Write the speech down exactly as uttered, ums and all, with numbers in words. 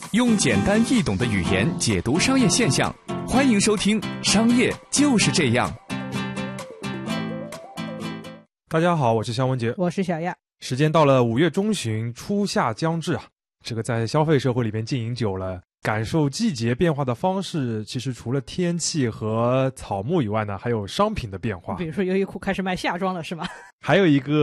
用简单易懂的语言解读商业现象，欢迎收听《商业就是这样》。 大家好，我是肖文杰， 我是小亚。 时间到了五月中旬，初夏将至啊。这个在消费社会里边经营久了，感受季节变化的方式，其实除了天气和草木以外呢，还有商品的变化。 比如说优衣库开始卖夏装了，是吗？ 还有一个